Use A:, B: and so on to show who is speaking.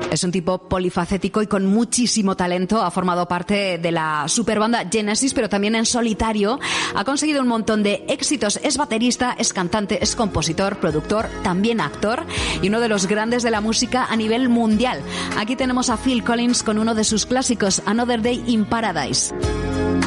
A: Es un tipo polifacético y con muchísimo talento. Ha formado parte de la superbanda Genesis, pero también en solitario ha conseguido un montón de éxitos. Es baterista, es cantante, es compositor, productor, también actor y uno de los grandes de la música a nivel mundial. Aquí tenemos a Phil Collins con uno de sus clásicos, Another Day in Paradise.